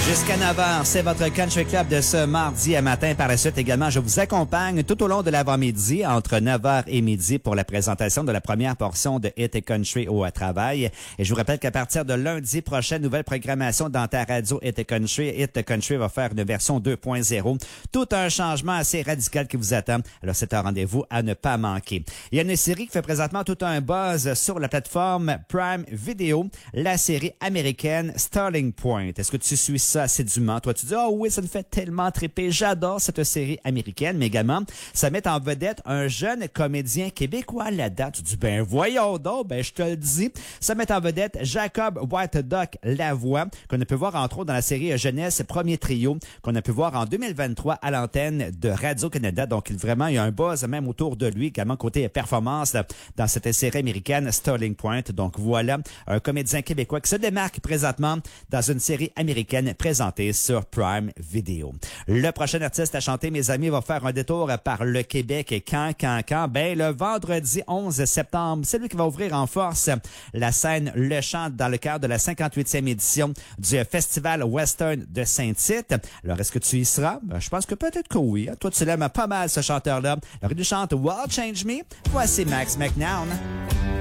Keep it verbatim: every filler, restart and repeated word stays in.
Jusqu'à neuf heures, c'est votre Country Club de ce mardi à matin. Par la suite, également, je vous accompagne tout au long de l'avant-midi, entre neuf heures et midi, pour la présentation de la première portion de Hit et Country au travail. Et je vous rappelle qu'à partir de lundi prochain, nouvelle programmation dans ta radio Hit et Country. Hit Country va faire une version deux point zéro. Tout un changement assez radical qui vous attend. Alors, c'est un rendez-vous à ne pas manquer. Il y a une série qui fait présentement tout un buzz sur la plateforme Prime Video, la série américaine Starting Point. Est-ce que tu suis ça assidûment? Toi, tu dis, ah oh oui, ça me fait tellement triper. J'adore cette série américaine, mais également, ça met en vedette un jeune comédien québécois à la date. Tu dis, ben voyons donc, ben je te le dis. Ça met en vedette Jacob White Duck Lavoie, qu'on a pu voir entre autres dans la série Jeunesse Premier Trio, qu'on a pu voir en deux mille vingt-trois à l'antenne de Radio-Canada. Donc, vraiment, il y a un buzz même autour de lui, également côté performance dans cette série américaine Starting Point. Donc, voilà, un comédien québécois qui se démarque présentement dans une série américaine présentée sur Prime Video. Le prochain artiste à chanter, mes amis, va faire un détour par le Québec. Et quand, quand, quand? Ben, le vendredi onze septembre, c'est lui qui va ouvrir en force la scène Le Chant dans le cadre de la cinquante-huitième édition du Festival Western de Saint-Tite. Alors, est-ce que tu y seras? Ben, je pense que peut-être que oui. Toi, tu l'aimes pas mal, ce chanteur-là. Alors, il nous chante World Change Me. Voici Max McNown.